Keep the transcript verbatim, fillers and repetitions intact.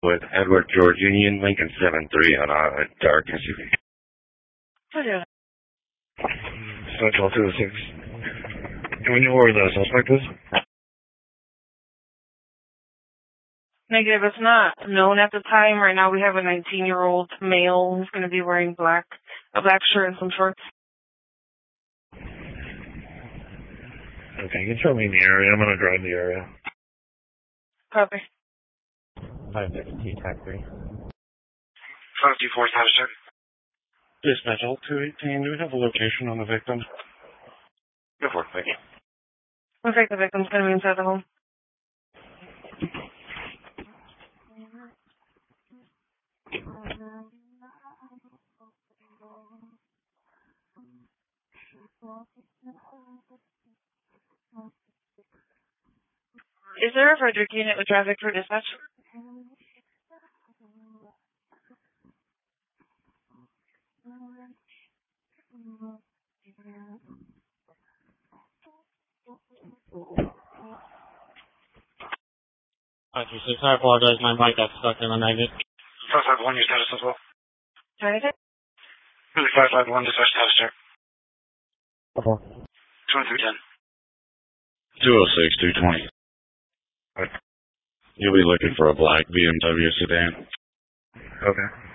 with Edward George Union, Lincoln seven three on a dark S U V. Roger. Central two six. Do we know where the suspect is? Negative. It's not known at the time. Right now we have a nineteen-year-old male who's going to be wearing black, a black shirt and some shorts. Okay, you can show me in the area. I'm going to drive the area. Copy. five six T Tac three. five two four, status check. Dispatch L two eighteen, do we have a location on the victim? Go for it, thank you. Looks like the victim's going to be inside the home. Is there a Frederick unit with traffic for dispatch? five two six, I apologize, my mic got stuck in the negative. five five one, your status as well. Sorry, is it? five five one, dispatch status check. Uh-huh. twenty-three ten. two oh six, two twenty. You'll be looking for a black B M W sedan. Okay.